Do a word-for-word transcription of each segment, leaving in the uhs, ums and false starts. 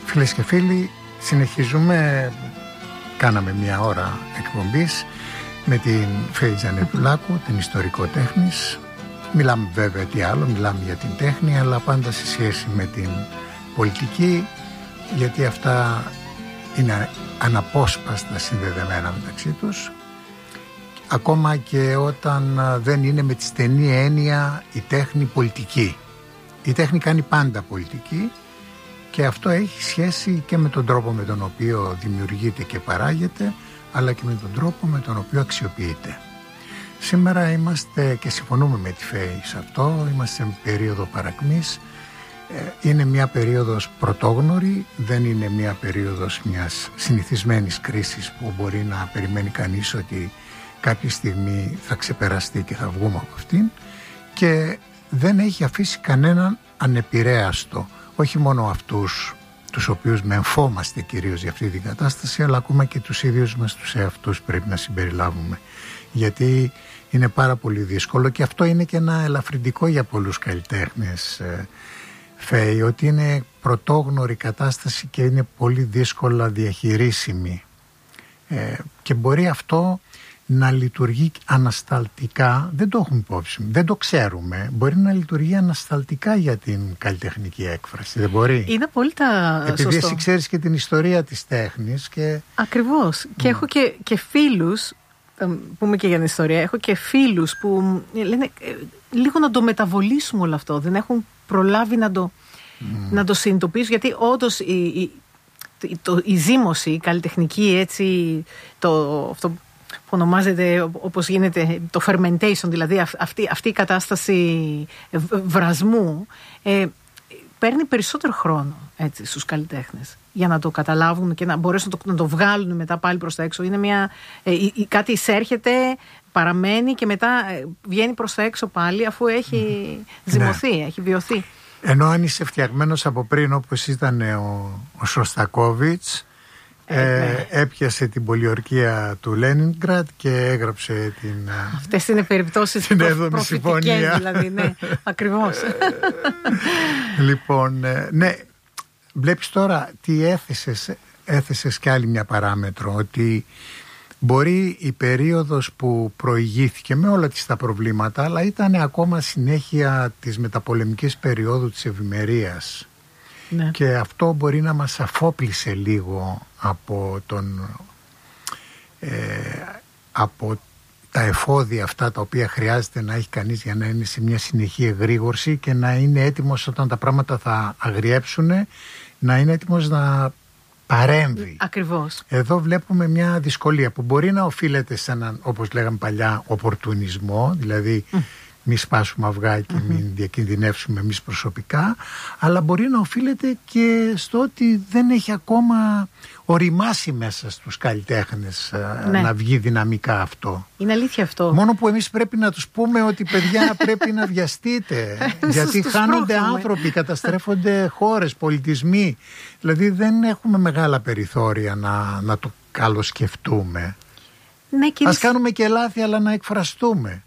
Φίλες και φίλοι, συνεχίζουμε, κάναμε μια ώρα εκπομπής με την Φέη Τζανετουλάκου, την ιστορικό τέχνης. Μιλάμε βέβαια τι άλλο, μιλάμε για την τέχνη, αλλά πάντα σε σχέση με την πολιτική, γιατί αυτά είναι αναπόσπαστα συνδεδεμένα μεταξύ τους, ακόμα και όταν δεν είναι με τη στενή έννοια η τέχνη πολιτική. Η τέχνη κάνει πάντα πολιτική και αυτό έχει σχέση και με τον τρόπο με τον οποίο δημιουργείται και παράγεται, αλλά και με τον τρόπο με τον οποίο αξιοποιείται. Σήμερα είμαστε, και συμφωνούμε με τη Φέη σε αυτό, είμαστε σε περίοδο παρακμής. Είναι μια περίοδος πρωτόγνωρη, δεν είναι μια περίοδος μιας συνηθισμένης κρίσης που μπορεί να περιμένει κανείς ότι κάποια στιγμή θα ξεπεραστεί και θα βγούμε από αυτήν, και δεν έχει αφήσει κανέναν ανεπηρέαστο, όχι μόνο αυτούς τους οποίους μεμφόμαστε κυρίως για αυτή την κατάσταση, αλλά ακόμα και τους ίδιους μας τους εαυτούς πρέπει να συμπεριλάβουμε, γιατί είναι πάρα πολύ δύσκολο, και αυτό είναι και ένα ελαφρυντικό για πολλούς καλλιτέχνες, Φέη, ότι είναι πρωτόγνωρη κατάσταση και είναι πολύ δύσκολα διαχειρίσιμη, ε, και μπορεί αυτό να λειτουργεί ανασταλτικά, δεν το έχουμε υπόψη, δεν το ξέρουμε, μπορεί να λειτουργεί ανασταλτικά για την καλλιτεχνική έκφραση, δεν μπορεί? Είναι πολύ τα Επειδή σωστό. Εσύ ξέρεις και την ιστορία της τέχνης και... Ακριβώς, mm. και έχω και, και φίλους, θα πούμε και για την ιστορία, έχω και φίλους που λένε λίγο να το μεταβολήσουμε όλο αυτό, δεν έχουν προλάβει να το, mm. να το συνειδητοποιήσουν, γιατί όντως η, η, το, η ζύμωση, η καλλιτεχνική, έτσι, το, αυτό που ονομάζεται, όπως γίνεται, το fermentation, δηλαδή αυτή, αυτή η κατάσταση βρασμού, ε, παίρνει περισσότερο χρόνο, έτσι, στους καλλιτέχνες για να το καταλάβουν και να μπορέσουν να το, να το βγάλουν μετά πάλι προς τα έξω. Είναι μια, ε, ε, κάτι εισέρχεται, παραμένει και μετά βγαίνει προς τα έξω πάλι, αφού έχει ζυμωθεί, ναι. έχει βιωθεί. Ενώ αν είσαι φτιαγμένος από πριν, όπως ήταν ο, ο Σωστακόβιτς, Ε, ε, έπιασε την πολιορκία του Λένινγκραντ και έγραψε την... Αυτές είναι περιπτώσεις προ, προφητικές, δηλαδή, ναι, ακριβώς. Λοιπόν, ναι, βλέπεις τώρα τι έθεσες, έθεσες κι άλλη μια παράμετρο, ότι μπορεί η περίοδος που προηγήθηκε με όλα τις τα προβλήματα, αλλά ήταν ακόμα συνέχεια της μεταπολεμικής περίοδου της ευημερίας. Ναι. Και αυτό μπορεί να μας αφόπλησε λίγο από, τον, ε, από τα εφόδια αυτά τα οποία χρειάζεται να έχει κανείς για να είναι σε μια συνεχή εγρήγορση και να είναι έτοιμος όταν τα πράγματα θα αγριέψουν, να είναι έτοιμος να παρέμβει. Ακριβώς. Εδώ βλέπουμε μια δυσκολία που μπορεί να οφείλεται σε έναν, όπως λέγαμε παλιά, οπορτουνισμό, δηλαδή mm. μη σπάσουμε αυγά και mm-hmm. μην διακινδυνεύσουμε εμείς προσωπικά, αλλά μπορεί να οφείλεται και στο ότι δεν έχει ακόμα οριμάσει μέσα στους καλλιτέχνες, ναι. να βγει δυναμικά αυτό. Είναι αλήθεια αυτό. Μόνο που εμείς πρέπει να τους πούμε ότι παιδιά πρέπει να βιαστείτε, γιατί χάνονται πρόχουμε. άνθρωποι, καταστρέφονται χώρες, πολιτισμοί, δηλαδή δεν έχουμε μεγάλα περιθώρια να, να το καλοσκεφτούμε. Ναι, και ας κάνουμε και λάθη, αλλά να εκφραστούμε.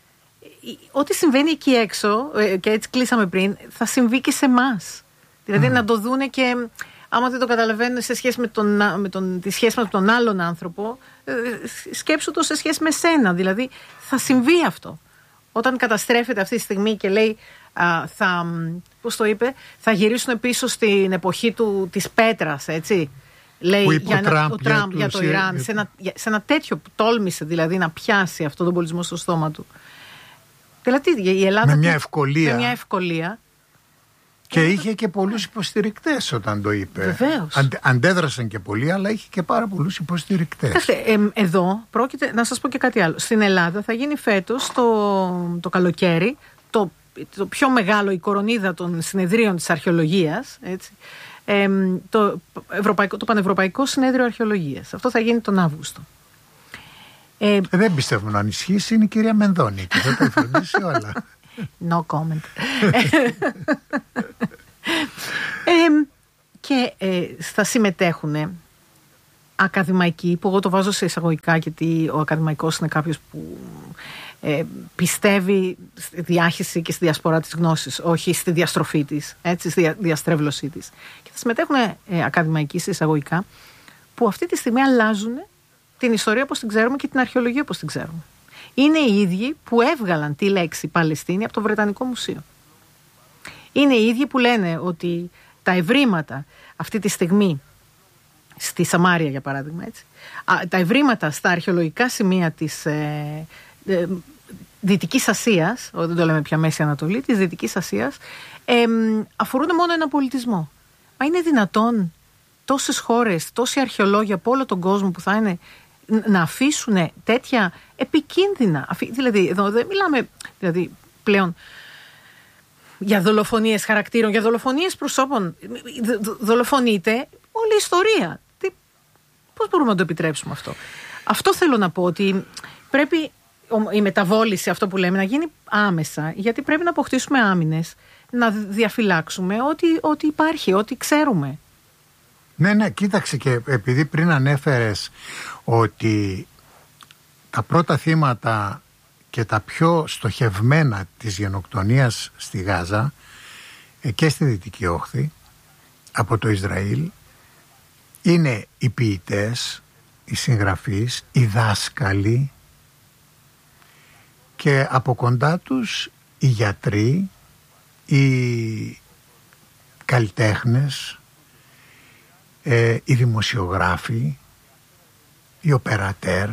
Ό,τι συμβαίνει εκεί έξω, και έτσι κλείσαμε πριν, θα συμβεί και σε εμάς. Δηλαδή mm. να το δούνε, και άμα δεν το καταλαβαίνουν σε σχέση με, τον, με τον, τη σχέση μας με τον άλλον άνθρωπο, σκέψου το σε σχέση με σένα. Δηλαδή θα συμβεί αυτό. Όταν καταστρέφεται αυτή τη στιγμή και λέει, α, θα, πώς το είπε, θα γυρίσουν πίσω στην εποχή του, της πέτρας, έτσι. Λέει για, ένα, Τραμπ, ο Τραμπ για, για το Ιράν, για... Σε, ένα, σε ένα τέτοιο που τόλμησε δηλαδή να πιάσει αυτόν τον πολιτισμό στο στόμα του. Δηλαδή η Ελλάδα με μια ευκολία, με μια ευκολία. Και και είχε και πολλούς υποστηρικτές όταν το είπε. Βεβαίως. Αντε, αντέδρασαν και πολλοί, αλλά είχε και πάρα πολλούς υποστηρικτές. Ε, ε, εδώ πρόκειται, να σας πω και κάτι άλλο. Στην Ελλάδα θα γίνει φέτος το, το καλοκαίρι το, το πιο μεγάλο, η κορονίδα των συνεδρίων της αρχαιολογίας, έτσι, ε, το, Ευρωπαϊκό, το Πανευρωπαϊκό Συνέδριο Αρχαιολογίας. Αυτό θα γίνει τον Αύγουστο. Ε, δεν πιστεύω να ανισχύσει, είναι η κυρία Μενδώνη και θα τα φροντίσει όλα. No comment. ε, και ε, θα συμμετέχουν ακαδημαϊκοί, που εγώ το βάζω σε εισαγωγικά, γιατί ο ακαδημαϊκός είναι κάποιος που ε, πιστεύει στη διάχυση και στη διασπορά της γνώσης, όχι στη διαστροφή της, έτσι, στη δια, διαστρέβλωσή της. Και θα συμμετέχουν ε, ακαδημαϊκοί σε εισαγωγικά που αυτή τη στιγμή αλλάζουν την ιστορία όπως την ξέρουμε και την αρχαιολογία όπως την ξέρουμε. Είναι οι ίδιοι που έβγαλαν τη λέξη Παλαιστίνη από το Βρετανικό Μουσείο. Είναι οι ίδιοι που λένε ότι τα ευρήματα αυτή τη στιγμή στη Σαμάρια, για παράδειγμα, έτσι, τα ευρήματα στα αρχαιολογικά σημεία της ε, ε, Δυτικής Ασίας, δεν το λέμε πια Μέση Ανατολή, της Δυτικής Ασίας, ε, αφορούν μόνο ένα πολιτισμό. Μα είναι δυνατόν τόσες χώρες, τόσοι αρχαιολόγοι από όλο τον κόσμο που θα είναι να αφήσουν τέτοια επικίνδυνα, δηλαδή εδώ δεν μιλάμε δηλαδή, πλέον για δολοφονίες χαρακτήρων, για δολοφονίες προσώπων, δολοφονείται όλη η ιστορία. Τι, πώς μπορούμε να το επιτρέψουμε αυτό? Αυτό θέλω να πω, ότι πρέπει η μεταβόληση, αυτό που λέμε, να γίνει άμεσα, γιατί πρέπει να αποκτήσουμε άμυνες, να διαφυλάξουμε ό,τι, ό,τι υπάρχει, ό,τι ξέρουμε. Ναι, ναι, κοίταξε, και επειδή πριν ανέφερες ότι τα πρώτα θύματα και τα πιο στοχευμένα της γενοκτονίας στη Γάζα και στη Δυτική Όχθη από το Ισραήλ είναι οι ποιητές, οι συγγραφείς, οι δάσκαλοι και από κοντά τους οι γιατροί, οι καλλιτέχνες, ε, οι δημοσιογράφοι, οι οπερατέρ,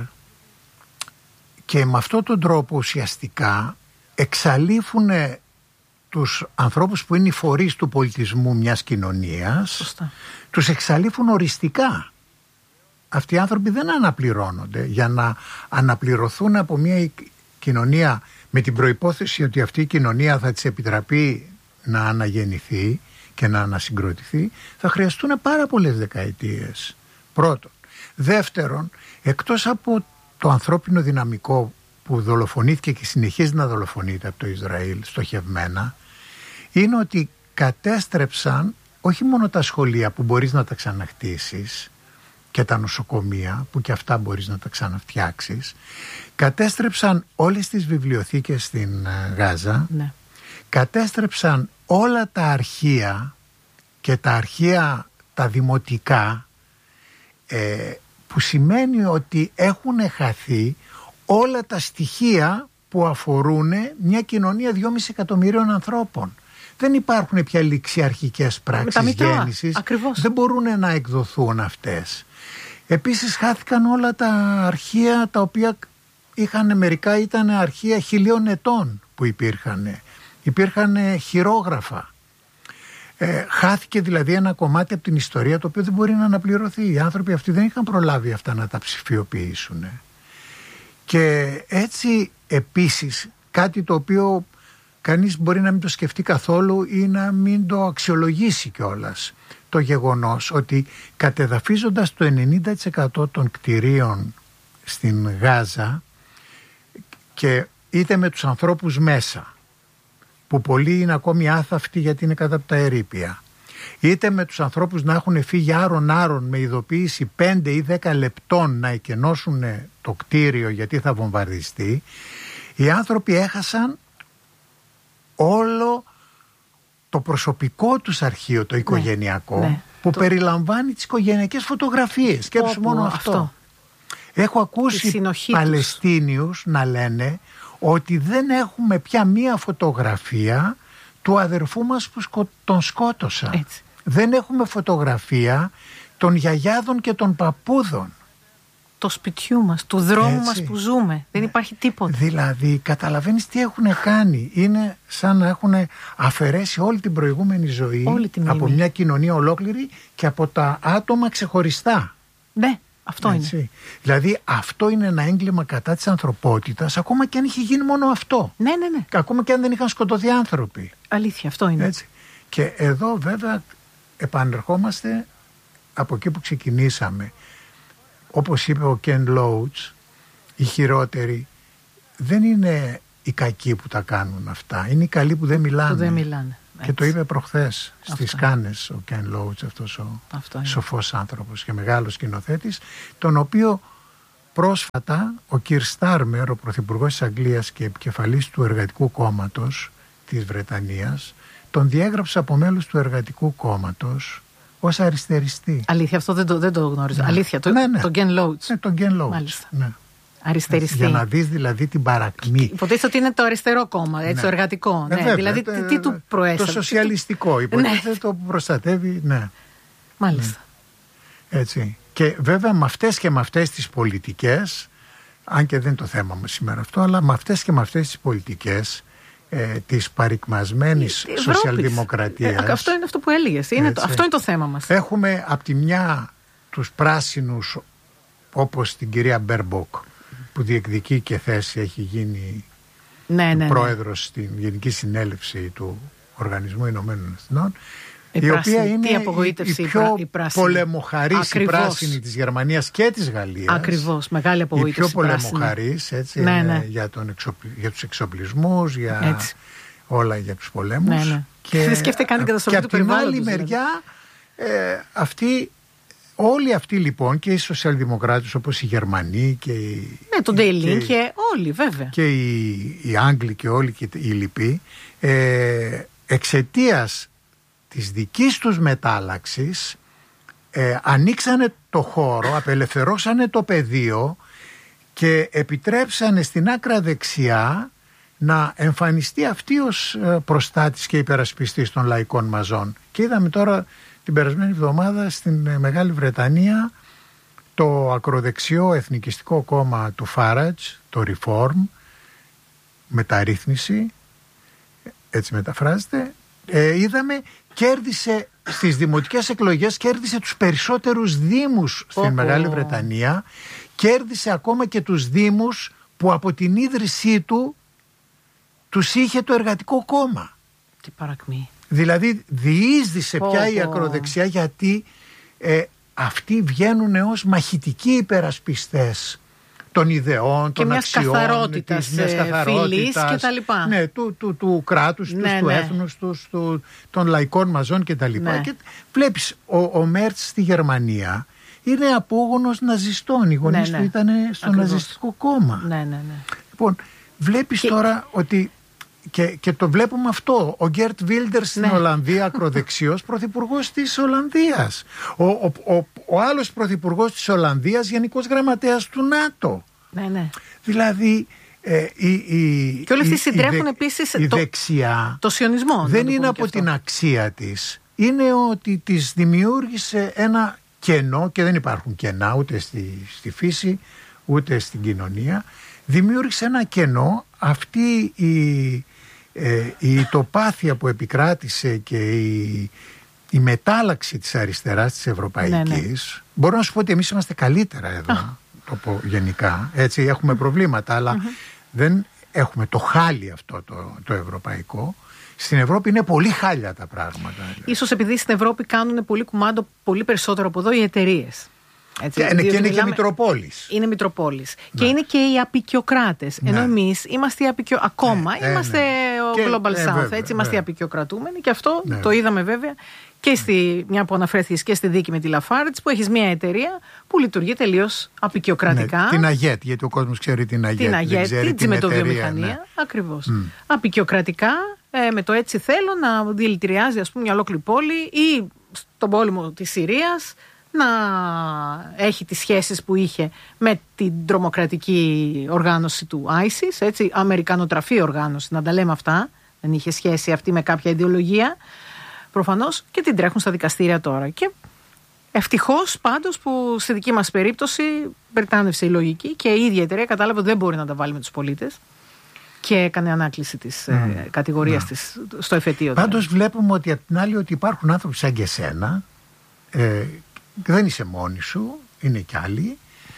και με αυτόν τον τρόπο ουσιαστικά εξαλείφουν τους ανθρώπους που είναι οι φορείς του πολιτισμού μιας κοινωνίας. Σωστά. Τους εξαλείφουν οριστικά. Αυτοί οι άνθρωποι δεν αναπληρώνονται. Για να αναπληρωθούν από μια κοινωνία με την προϋπόθεση ότι αυτή η κοινωνία θα της επιτραπεί να αναγεννηθεί και να ανασυγκροτηθεί, θα χρειαστούν πάρα πολλές δεκαετίες. Πρώτον. Δεύτερον, εκτός από το ανθρώπινο δυναμικό που δολοφονήθηκε και συνεχίζει να δολοφονείται από το Ισραήλ στοχευμένα, είναι ότι κατέστρεψαν όχι μόνο τα σχολεία που μπορείς να τα ξαναχτίσεις και τα νοσοκομεία που και αυτά μπορείς να τα ξαναφτιάξεις, κατέστρεψαν όλες τις βιβλιοθήκες στην Γάζα, ναι. Κατέστρεψαν όλα τα αρχεία και τα αρχεία τα δημοτικά, ε, που σημαίνει ότι έχουν χαθεί όλα τα στοιχεία που αφορούν μια κοινωνία δυόμισι εκατομμυρίων ανθρώπων. Δεν υπάρχουν πια ληξιαρχικές πράξεις γέννησης. Ακριβώς. Δεν μπορούν να εκδοθούν αυτές. Επίσης χάθηκαν όλα τα αρχεία τα οποία είχαν, μερικά ήταν αρχεία χιλίων ετών που υπήρχαν. Υπήρχαν χειρόγραφα. Ε, χάθηκε δηλαδή ένα κομμάτι από την ιστορία το οποίο δεν μπορεί να αναπληρωθεί. Οι άνθρωποι αυτοί δεν είχαν προλάβει αυτά να τα ψηφιοποιήσουν. Και έτσι επίσης κάτι το οποίο κανείς μπορεί να μην το σκεφτεί καθόλου ή να μην το αξιολογήσει κιόλας, το γεγονός ότι κατεδαφίζοντας το ενενήντα τοις εκατό των κτηρίων στην Γάζα, και είτε με τους ανθρώπους μέσα, που πολλοί είναι ακόμη άθαυτοι γιατί είναι κάτω από τα ερείπια, είτε με τους ανθρώπους να έχουν φύγει άρον-άρον με ειδοποίηση πέντε ή δέκα λεπτών να εκενώσουν το κτίριο γιατί θα βομβαρδιστεί, οι άνθρωποι έχασαν όλο το προσωπικό τους αρχείο, το οικογενειακό, ναι, ναι, που το... περιλαμβάνει τις οικογενειακές φωτογραφίες. Σκέψου μόνο αυτό. αυτό. Έχω ακούσει Παλαιστίνιους να λένε ότι δεν έχουμε πια μία φωτογραφία του αδερφού μας που σκο... τον σκότωσαν. Έτσι. Δεν έχουμε φωτογραφία των γιαγιάδων και των παππούδων. Το σπιτιού μας, του δρόμου Έτσι. μας που ζούμε. Δεν υπάρχει τίποτα. Δηλαδή, καταλαβαίνεις τι έχουν κάνει. Είναι σαν να έχουν αφαιρέσει όλη την προηγούμενη ζωή από μια κοινωνία ολόκληρη και από τα άτομα ξεχωριστά. Ναι. Αυτό Έτσι. είναι. Δηλαδή αυτό είναι ένα έγκλημα κατά της ανθρωπότητας, ακόμα και αν είχε γίνει μόνο αυτό. Ναι, ναι, ναι. Ακόμα και αν δεν είχαν σκοτωθεί άνθρωποι. Αλήθεια, αυτό είναι. Έτσι. Και εδώ βέβαια επανερχόμαστε από εκεί που ξεκινήσαμε. Όπως είπε ο Κεν Λόουτς, οι χειρότεροι δεν είναι οι κακοί που τα κάνουν αυτά. Είναι οι καλοί που δεν μιλάνε. Που δεν μιλάνε. Και Έτσι. το είπε προχθές στις Κάνες ο Κεν Λόουτς, αυτός ο σοφός άνθρωπος και μεγάλος σκηνοθέτης, τον οποίο πρόσφατα ο Κιρ Στάρμερ, ο πρωθυπουργός της Αγγλίας και επικεφαλής του Εργατικού Κόμματος της Βρετανίας, τον διέγραψε από μέλος του Εργατικού Κόμματος ως αριστεριστή. Αλήθεια, αυτό δεν το, δεν το γνώριζα. Ναι. Αλήθεια, το, ναι, ναι. τον Γκεν Λόουτς. Ναι, τον Γκεν Λόουτς. Μάλιστα. Ναι. Αριστεριστή. Για να δεις δηλαδή την παρακμή. Υποτίθεται ότι είναι το αριστερό κόμμα, έτσι, ναι. Το εργατικό. Ναι. Ναι. Δηλαδή, τι, τι του προέσταται. Το σοσιαλιστικό, υποτίθεται, ναι. Το που προστατεύει, ναι. Μάλιστα. Ναι. Έτσι. Και βέβαια με αυτές και με αυτές τις πολιτικές, αν και δεν είναι το θέμα μας σήμερα αυτό, αλλά με αυτές και με αυτές τις πολιτικές ε, της παρικμασμένης σοσιαλδημοκρατίας. Ε, αυτό είναι αυτό που έλεγες. Είναι το, αυτό είναι το θέμα μας. Έχουμε από τη μια τους πράσινους, όπως την κυρία Μπέρμποκ, που διεκδικεί και θέση, έχει γίνει ναι, ναι, ναι. πρόεδρος στην Γενική Συνέλευση του Οργανισμού Ηνωμένων Εθνών, η, η πράσινη, οποία είναι η, η πιο η πολεμοχαρής η πράσινη της Γερμανίας και της Γαλλίας. Ακριβώς, μεγάλη απογοήτευση. Η πιο πολεμοχαρής, έτσι, ναι, ναι. για, τον εξοπλι, για τους εξοπλισμούς, για έτσι. Όλα για τους πολέμους. Ναι, ναι. Και, δεν σκέφτεται καν την καταστροφή του περιβάλλοντος. Και από την άλλη μεριά, ε, αυτή, όλοι αυτοί λοιπόν, και οι σοσιαλδημοκράτες όπως οι Γερμανοί και οι... Ναι, τον Ντέιλιν και, και όλοι βέβαια. Και οι, οι Άγγλοι και όλοι και οι λοιποί, ε, εξαιτίας της δικής τους μετάλλαξης ε, ανοίξανε το χώρο, απελευθερώσανε το πεδίο και επιτρέψανε στην άκρα δεξιά να εμφανιστεί αυτή ως προστάτης και υπερασπιστής των λαϊκών μαζών. Και είδαμε τώρα την περασμένη εβδομάδα στην Μεγάλη Βρετανία το ακροδεξιό εθνικιστικό κόμμα του Farage, το Reform, μεταρρύθμιση, έτσι μεταφράζεται, ε, είδαμε κέρδισε στις δημοτικές εκλογές, κέρδισε τους περισσότερους δήμους στην oh, Μεγάλη oh. Βρετανία, κέρδισε ακόμα και τους δήμους που από την ίδρυσή του τους είχε το Εργατικό Κόμμα. Τι παρακμή. Δηλαδή διείσδησε oh, πια η oh. ακροδεξιά, γιατί ε, αυτοί βγαίνουν ως μαχητικοί υπερασπιστές των ιδεών, και των μιας αξιών, καθαρότητας, της, μιας καθαρότητας φυλής και τα λοιπά. Ναι, του, του, του κράτους, ναι, τους, ναι. του έθνους, τους, του, των λαϊκών μαζών και τα λοιπά. Ναι. Και βλέπεις, ο, ο Μέρτς στη Γερμανία είναι απόγονος ναζιστών. Οι γονείς ναι, ναι. του ήταν στο Ακριβώς. ναζιστικό κόμμα. Ναι, ναι, ναι. Λοιπόν, βλέπεις και... τώρα ότι... Και, και το βλέπουμε αυτό. Ο Γκέρτ Βίλντερ στην ναι. Ολλανδία, ακροδεξιός πρωθυπουργός της Ολλανδίας. Ο, ο, ο, ο άλλος πρωθυπουργός της Ολλανδίας, γενικός γραμματέας του ΝΑΤΟ. Ναι, ναι. Δηλαδή. Ε, η, η, και όλοι αυτοί η, συντρέχουν η, επίσης η το, δεξιά. Το σιωνισμό. Δεν είναι από την αξία της. Είναι ότι της δημιούργησε ένα κενό, και δεν υπάρχουν κενά ούτε στη, στη φύση ούτε στην κοινωνία. Δημιούργησε ένα κενό. Αυτή η Ε, η τοπάθεια που επικράτησε και η, η μετάλλαξη της αριστεράς της ευρωπαϊκής, ναι, ναι. μπορώ να σου πω ότι εμείς είμαστε καλύτερα εδώ, ah. το πω γενικά, έτσι έχουμε προβλήματα, αλλά mm-hmm. δεν έχουμε το χάλι αυτό το, το ευρωπαϊκό. Στην Ευρώπη είναι πολύ χάλια τα πράγματα. Ίσως επειδή στην Ευρώπη κάνουν πολύ κουμάντο, πολύ περισσότερο από εδώ οι εταιρείες. Έτσι, και, και είναι μιλάμε, και Μητροπόλης. Είναι Μητροπόλης. Ναι. Και είναι και οι απικιοκράτες. Ναι. Ενώ εμείς είμαστε οι απικιο... ακόμα ναι, είμαστε ναι. ο και, Global ε, South. Βέβαια, έτσι, είμαστε οι απικιοκρατούμενοι. Και αυτό ναι. το είδαμε βέβαια και στη, μια που αναφέρθηκες και στη δίκη με τη Λαφάρτς, που έχεις μια εταιρεία που λειτουργεί τελείως απικιοκρατικά. Ναι, την Αγέτ, γιατί ο κόσμος ξέρει την Αγέτ. Την Αγέτ, την τσιμεντοβιομηχανία. Ναι. Ακριβώς. Mm. Απικιοκρατικά, ε, με το έτσι θέλω να δηλητηριάζει, ας πούμε, μια ολόκληρη πόλη ή στον πόλεμο της Συρίας να έχει τις σχέσεις που είχε με την τρομοκρατική οργάνωση του άισις, έτσι, αμερικανοτραφή οργάνωση, να τα λέμε αυτά, δεν είχε σχέση αυτή με κάποια ιδεολογία, προφανώς, και την τρέχουν στα δικαστήρια τώρα. Και ευτυχώς πάντως που στη δική μας περίπτωση περτάνευσε η λογική και η ίδια εταιρεία κατάλαβε ότι δεν μπορεί να τα βάλει με τους πολίτες και έκανε ανάκληση της mm. ε, κατηγορίας mm. της στο εφετείο. Πάντως δηλαδή. Βλέπουμε ότι απ' την άλλη ότι υπάρχουν άνθρωποι σαν και εσένα, ε, δεν είσαι μόνη σου, είναι κι άλλοι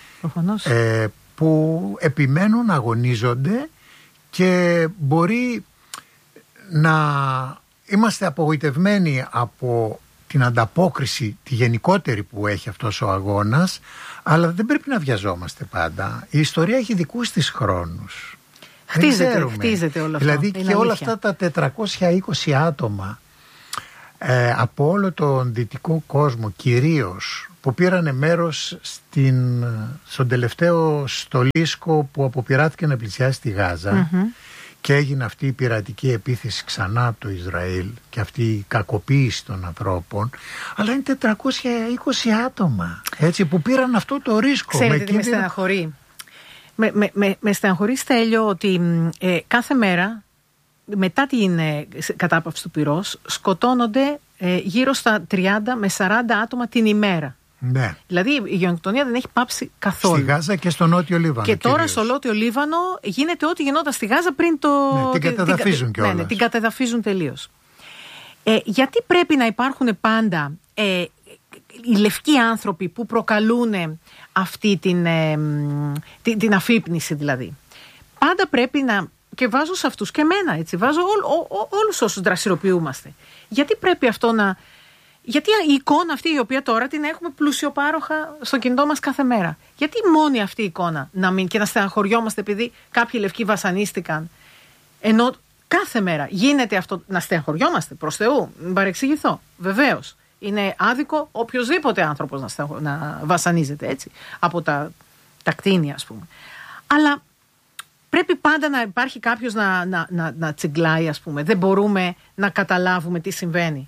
ε, που επιμένουν, αγωνίζονται και μπορεί να είμαστε απογοητευμένοι από την ανταπόκριση τη γενικότερη που έχει αυτός ο αγώνας, αλλά δεν πρέπει να βιαζόμαστε πάντα. Η ιστορία έχει δικούς της χρόνους. Χτίζεται, χτίζεται όλο αυτό. Δηλαδή και όλα αυτά τα τετρακόσια είκοσι άτομα Ε, από όλο τον δυτικό κόσμο, κυρίως που πήρανε μέρος στην, στον τελευταίο στολίσκο που αποπειράθηκε να πλησιάσει τη Γάζα, mm-hmm. και έγινε αυτή η πειρατική επίθεση ξανά από το Ισραήλ και αυτή η κακοποίηση των ανθρώπων, αλλά είναι τετρακόσια είκοσι άτομα, έτσι, που πήραν αυτό το ρίσκο. Ξέρετε με τι με στεναχωρεί. Με, με, με, με στεναχωρεί, Στέλιο, ότι ε, κάθε μέρα μετά την ε, κατάπαυση του πυρός σκοτώνονται ε, γύρω στα τριάντα με σαράντα άτομα την ημέρα. Ναι. Δηλαδή η γενοκτονία δεν έχει πάψει καθόλου. Στη Γάζα και στο Νότιο Λίβανο. Και τώρα κυρίως. στο Νότιο Λίβανο γίνεται ό,τι γινόταν στη Γάζα πριν το. Ναι, την κατεδαφίζουν την, κιόλας. Ναι, ναι, την κατεδαφίζουν τελείως. Ε, γιατί πρέπει να υπάρχουν πάντα ε, οι λευκοί άνθρωποι που προκαλούν αυτή την, ε, την, την αφύπνιση, δηλαδή. Πάντα πρέπει να. Και βάζω σε αυτούς και εμένα, έτσι. Βάζω ό, ό, ό, όλους όσους δραστηριοποιούμαστε. Γιατί πρέπει αυτό να. Γιατί η εικόνα αυτή, η οποία τώρα την έχουμε πλουσιοπάροχα στο κινητό μας κάθε μέρα. Γιατί μόνη αυτή η εικόνα να μην, και να στεναχωριόμαστε επειδή κάποιοι λευκοί βασανίστηκαν. Ενώ κάθε μέρα γίνεται αυτό, να στεναχωριόμαστε, προς Θεού, μην παρεξηγηθώ. Βεβαίως, είναι άδικο οποιοδήποτε άνθρωπος να, στεναχω... να βασανίζεται, έτσι, από τα, τα κτίνια, ας πούμε. Αλλά πρέπει πάντα να υπάρχει κάποιος να, να, να, να τσιγκλάει, ας πούμε. Δεν μπορούμε να καταλάβουμε τι συμβαίνει.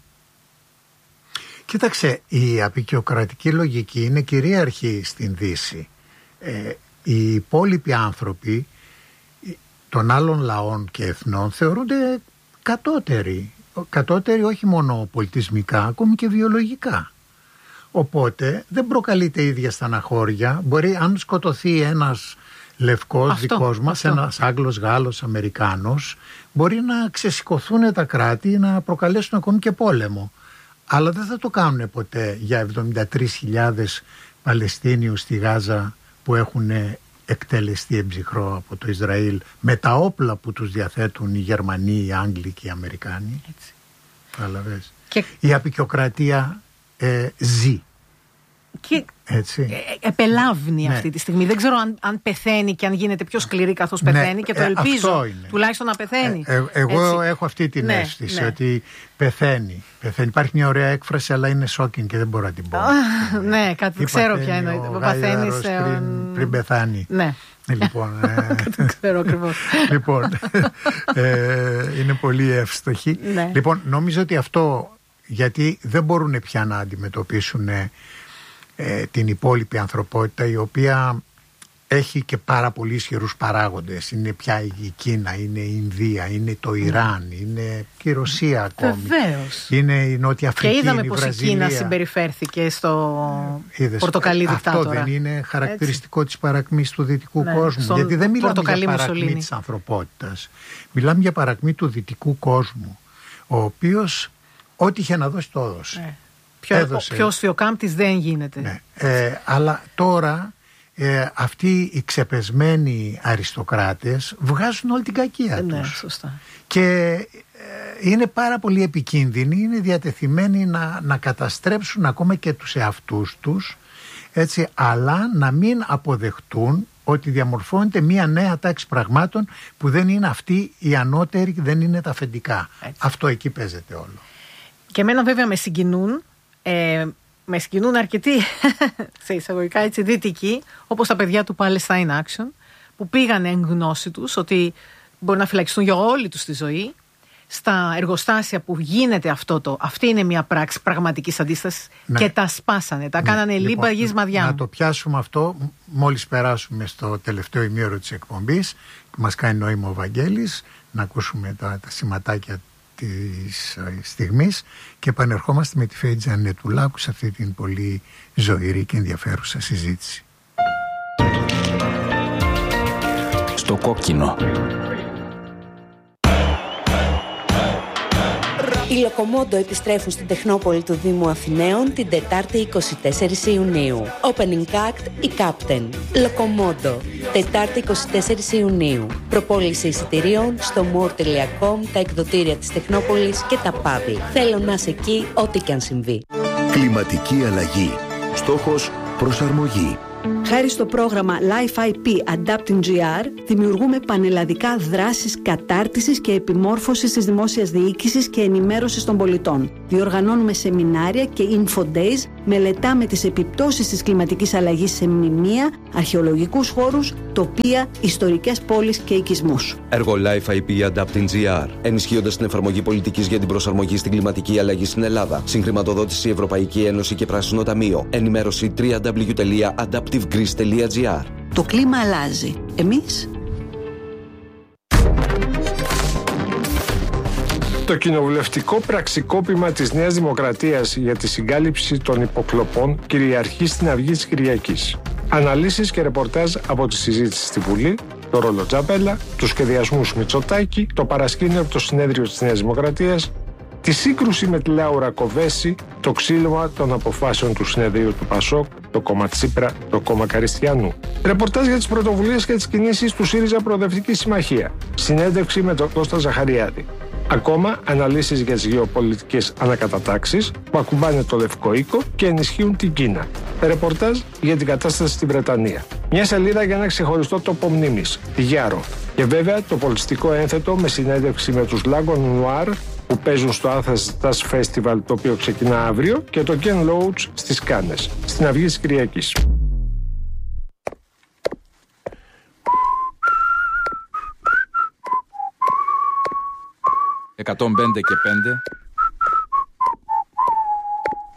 Κοίταξε, η απεικιοκρατική λογική είναι κυρίαρχη στην Δύση. Ε, οι υπόλοιποι άνθρωποι των άλλων λαών και εθνών θεωρούνται κατώτεροι. Κατώτεροι όχι μόνο πολιτισμικά, ακόμη και βιολογικά. Οπότε δεν προκαλείται ίδια στεναχώρια. Μπορεί, αν σκοτωθεί ένας λευκός αυτό, δικός μας, αυτό. Ένας Άγγλος, Γάλλος, Αμερικάνος, μπορεί να ξεσηκωθούν τα κράτη, να προκαλέσουν ακόμη και πόλεμο. Αλλά δεν θα το κάνουν ποτέ για εβδομήντα τρεις χιλιάδες Παλαιστίνιους στη Γάζα που έχουν εκτελεστεί εμψυχρό από το Ισραήλ με τα όπλα που τους διαθέτουν οι Γερμανοί, οι Άγγλοι και οι Αμερικάνοι. Έτσι. Καταλαβες. Και... η απεικιοκρατία ε, ζει. Και έτσι. Ε, επελάβνει ναι. αυτή τη στιγμή. Δεν ξέρω αν, αν πεθαίνει και αν γίνεται πιο σκληρή καθώς πεθαίνει, ναι, και το ελπίζω ε, τουλάχιστον να πεθαίνει. Ε, ε, εγώ έτσι. έχω αυτή την ναι, αίσθηση ναι. ότι πεθαίνει. πεθαίνει. Υπάρχει μια ωραία έκφραση, αλλά είναι shocking και δεν μπορώ να την πω. Ναι, κάτι ξέρω ποια είναι. Ο Παθαίνεις πριν, πριν πεθάνει. Ναι. Λοιπόν, ε, το ξέρω ακριβώς. Λοιπόν, ε, είναι πολύ εύστοχη. Ναι. Λοιπόν, νομίζω ότι αυτό, γιατί δεν μπορούν πια να αντιμετωπίσουν Ε, την υπόλοιπη ανθρωπότητα, η οποία έχει και πάρα πολύ ισχυρούς παράγοντες. Είναι πια η Κίνα, είναι η Ινδία, είναι το Ιράν, mm. είναι και η Ρωσία ακόμη. Βεβαίως. Είναι η Νότια Αφρική, και είδαμε η πως Βραζιλία. Η Κίνα συμπεριφέρθηκε στο Είδες, πορτοκαλί δικτάτορα. Αυτό δεν είναι χαρακτηριστικό έτσι. Της παρακμής του δυτικού ναι, κόσμου. Γιατί δεν μιλάμε για παρακμή Μουσολίνη. Της ανθρωπότητας. Μιλάμε για παρακμή του δυτικού κόσμου, ο οποίος ό,τι είχε να δώσει το έδωσε. Ναι. Πιο, πιο σφιοκάμπτης δεν γίνεται. Ναι. Ε, αλλά τώρα ε, αυτοί οι ξεπεσμένοι αριστοκράτες βγάζουν όλη την κακία ναι, τους. Σωστά. Και ε, είναι πάρα πολύ επικίνδυνοι, είναι διατεθειμένοι να, να καταστρέψουν ακόμα και τους εαυτούς τους, έτσι, αλλά να μην αποδεχτούν ότι διαμορφώνεται μια νέα τάξη πραγμάτων που δεν είναι αυτή η ανώτερη, δεν είναι τα αφεντικά. Έτσι. Αυτό εκεί παίζεται όλο. Και εμένα βέβαια με συγκινούν Ε, με συγκινούν αρκετοί σε εισαγωγικά έτσι δυτικοί, όπως τα παιδιά του Palestine Action, που πήγαν εν γνώση τους ότι μπορεί να φυλακιστούν για όλη τους τη ζωή στα εργοστάσια που γίνεται αυτό το, αυτή είναι μια πράξη πραγματικής αντίστασης, ναι. και τα σπάσανε, τα ναι. κάνανε λοιπόν, λίμπα γης μαδιά. Να το πιάσουμε αυτό μόλις περάσουμε στο τελευταίο ημίωρο της εκπομπής που μας κάνει νόημα ο Βαγγέλης, να ακούσουμε τα, τα σηματάκια της στιγμής και επανερχόμαστε με τη Φέη Τζανετουλάκου σε αυτή την πολύ ζωηρή και ενδιαφέρουσα συζήτηση. Στο κόκκινο. Οι Λοκομόντο επιστρέφουν στην Τεχνόπολη του Δήμου Αθηναίων την Τετάρτη εικοστή τέταρτη Ιουνίου. Opening Act η Captain. Λοκομόντο. Τετάρτη εικοστή τέταρτη Ιουνίου. Προπόληση εισιτηρίων στο more τελεία com, τα εκδοτήρια της Τεχνόπολης και τα παμπι. Θέλω να είσαι εκεί ό,τι και αν συμβεί. Κλιματική αλλαγή. Στόχος προσαρμογή. Χάρη στο πρόγραμμα Life άι πι Adapting τζι αρ, δημιουργούμε πανελλαδικά δράσεις κατάρτισης και επιμόρφωσης της δημόσιας διοίκησης και ενημέρωσης των πολιτών. Διοργανώνουμε σεμινάρια και info days, μελετάμε τις επιπτώσεις της κλιματικής αλλαγής σε μνημεία, αρχαιολογικούς χώρους, τοπία, ιστορικές πόλεις και οικισμούς. Έργο Life άι πι Adapting τζι αρ, ενισχύοντας την εφαρμογή πολιτικής για την προσαρμογή στην κλιματική αλλαγή στην Ελλάδα. Συγχρηματοδότηση Ευρωπαϊκή Ένωση και Πράσινο Ταμείο. Ενημέρωση double-u double-u double-u τελεία adaptive greece τελεία τζι αρ. Το κλίμα αλλάζει. Εμείς... Το κοινοβουλευτικό πραξικόπημα της Νέας Δημοκρατίας για τη συγκάλυψη των υποκλοπών κυριαρχεί στην αυγή της Κυριακής. Αναλύσεις και ρεπορτάζ από τη συζήτηση στη Βουλή, το ρόλο Τζαπέλα, τους σχεδιασμούς Μητσοτάκη, το παρασκήνιο από το συνέδριο της Νέας Δημοκρατίας, τη σύγκρουση με τη Λάουρα Κοβέση, το ξύλωμα των αποφάσεων του συνεδρίου του Πασόκ, το κόμμα Τσίπρα, το κόμμα Καριστιανού. Ρεπορτάζ για τις πρωτοβουλίες και τις κινήσεις του ΣΥΡΙΖΑ Προοδευτική Συμμαχία. Συνέντευξη με τον Κώστα Ζαχαριάδη. Ακόμα αναλύσεις για τις γεωπολιτικές ανακατατάξεις που ακουμπάνε το Λευκό Οίκο και ενισχύουν την Κίνα. Ρεπορτάζ για την κατάσταση στη Βρετανία. Μια σελίδα για ένα ξεχωριστό τόπο μνήμης, τη Γιάρο. Και βέβαια το πολιτιστικό ένθετο με συνέντευξη με τους Lagon Noir που παίζουν στο Athens Jazz Festival, το οποίο ξεκινά αύριο, και το Ken Loach στις Κάνες, στην αυγή της Κυριακής. εκατόν πέντε και πέντε